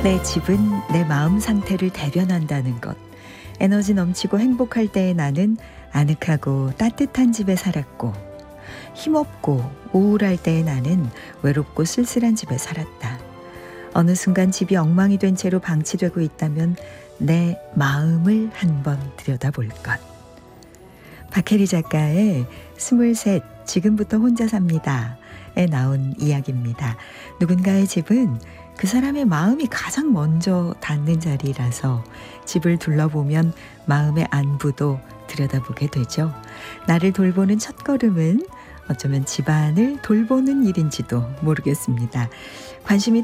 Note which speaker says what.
Speaker 1: 내 집은 내 마음 상태를 대변한다는 것. 에너지 넘치고 행복할 때의 나는 아늑하고 따뜻한 집에 살았고, 힘없고 우울할 때의 나는 외롭고 쓸쓸한 집에 살았다. 어느 순간 집이 엉망이 된 채로 방치되고 있다면 내 마음을 한번 들여다볼 것. 박혜리 작가의 23 지금부터 혼자 삽니다에 나온 이야기입니다. 누군가의 집은 그 사람의 마음이 가장 먼저 닿는 자리라서 집을 둘러보면 마음의 안부도 들여다보게 되죠. 나를 돌보는 첫걸음은 어쩌면 집안을 돌보는 일인지도 모르겠습니다. 관심이